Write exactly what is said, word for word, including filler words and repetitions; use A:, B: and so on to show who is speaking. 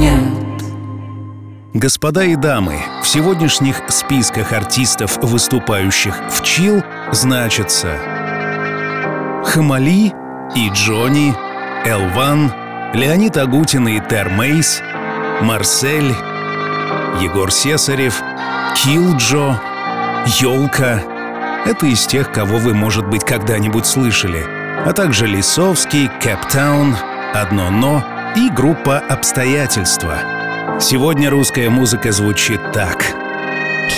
A: нет.
B: Господа и дамы, в сегодняшних списках артистов, выступающих в Чилл, значатся Хамали и Джонни, Элван, Леонид Агутин и Тер Мейс, Марсель, Егор Сесарев, Киллджо, Ёлка. Это из тех, кого вы, может быть, когда-нибудь слышали. А также Лисовский, Кэптаун, Одно Но и группа «Обстоятельства». Сегодня русская музыка звучит так.